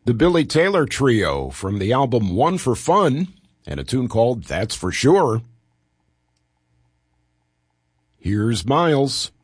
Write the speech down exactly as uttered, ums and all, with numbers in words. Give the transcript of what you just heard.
The Billy Taylor Trio from the album One for Fun, and a tune called That's For Sure. Here's Miles.